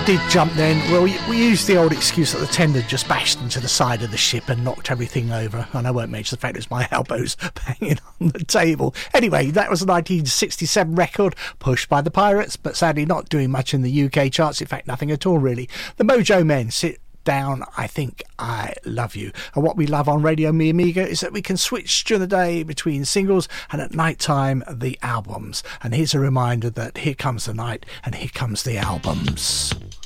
Did jump then. Well, we used the old excuse that the tender just bashed into the side of the ship and knocked everything over, and I won't mention the fact it was my elbows banging on the table. Anyway, that was a 1967 record pushed by the Pirates, but sadly not doing much in the UK charts. In fact, nothing at all really. The Mojo Men, Sit Down, I Think I Love You. And what we love on Radio Mi Amiga is that we can switch during the day between singles and at night time the albums. And here's a reminder that here comes the night and here comes the albums.